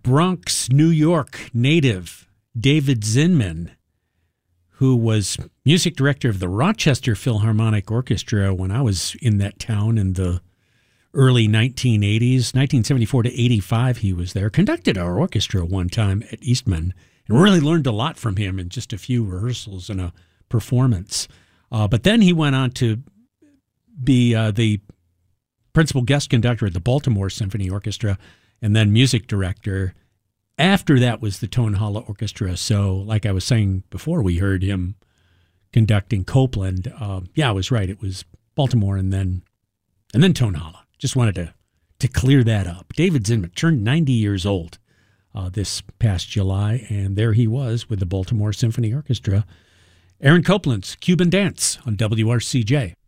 Bronx, New York native David Zinman, who was music director of the Rochester Philharmonic Orchestra when I was in that town in the early 1980s. 1974 to 85 he was there, conducted our orchestra one time at Eastman, and really learned a lot from him in just a few rehearsals and a performance. But then he went on to be the principal guest conductor at the Baltimore Symphony Orchestra and then music director. After that was the Tonhala Orchestra. So like I was saying before, we heard him conducting Copeland. Yeah, I was right. It was Baltimore and then Tonhala. Just wanted to clear that up. David Zinman turned 90 years old this past July, and there he was with the Baltimore Symphony Orchestra. Aaron Copland's Cuban Dance on WRCJ.